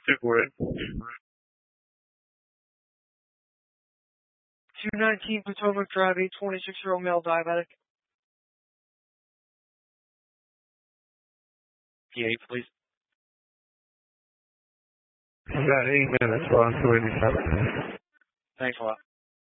248. 219 Potomac Drive, a 26-year-old male diabetic. P8, please. We got 8 minutes on 287. Thanks a lot.